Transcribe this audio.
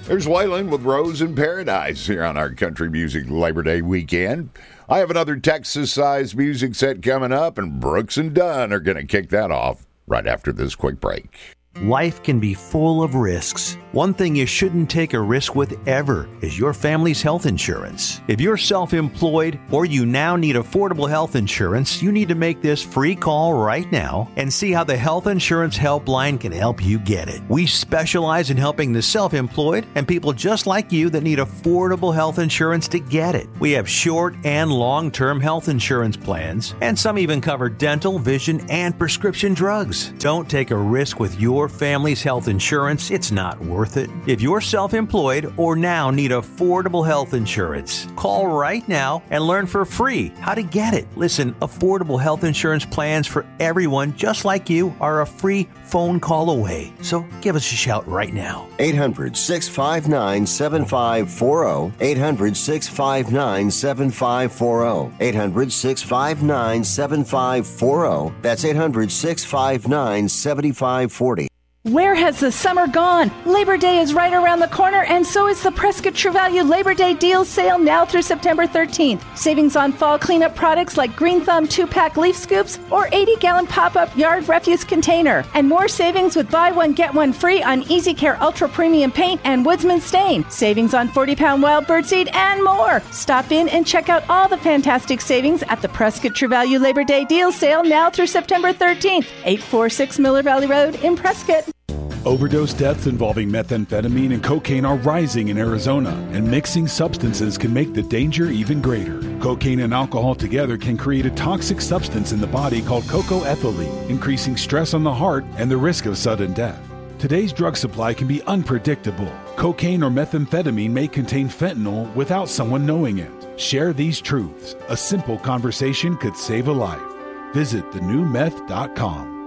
There's Waylon with Rose in Paradise here on our Country Music Labor Day weekend. I have another Texas-sized music set coming up, and Brooks and Dunn are going to kick that off right after this quick break. Life can be full of risks. One thing you shouldn't take a risk with ever is your family's health insurance. If you're self-employed or you now need affordable health insurance, you need to make this free call right now and see how the Health Insurance Helpline can help you get it. We specialize in helping the self-employed and people just like you that need affordable health insurance to get it. We have short and long-term health insurance plans, and some even cover dental, vision, and prescription drugs. Don't take a risk with your family's health insurance. It's not worth it. If you're self-employed or now need affordable health insurance, call right now and learn for free how to get it. Listen, affordable health insurance plans for everyone just like you are a free phone call away. So give us a shout right now. 800-659-7540. 800-659-7540. 800-659-7540. That's 800-659-7540. Where has the summer gone? Labor Day is right around the corner, and so is the Prescott True Value Labor Day deal sale now through September 13th. Savings on fall cleanup products like Green Thumb 2-pack leaf scoops or 80-gallon pop-up yard refuse container. And more savings with buy one, get one free on Easy Care Ultra Premium Paint and Woodsman Stain. Savings on 40-pound wild birdseed and more. Stop in and check out all the fantastic savings at the Prescott True Value Labor Day deal sale now through September 13th. 846 Miller Valley Road in Prescott. Overdose deaths involving methamphetamine and cocaine are rising in Arizona, and mixing substances can make the danger even greater. Cocaine and alcohol together can create a toxic substance in the body called cocoethylene, increasing stress on the heart and the risk of sudden death. Today's drug supply can be unpredictable. Cocaine or methamphetamine may contain fentanyl without someone knowing it. Share these truths. A simple conversation could save a life. Visit thenewmeth.com.